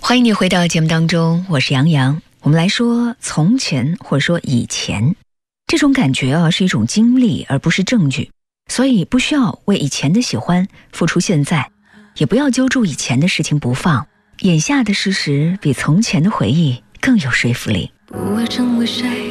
欢迎你回到节目当中，我是杨洋。我们来说从前或者说以前，这种感觉是一种经历而不是证据，所以不需要为以前的喜欢付出现在，也不要揪住以前的事情不放。眼下的事实比从前的回忆更有说服力。 不会成为谁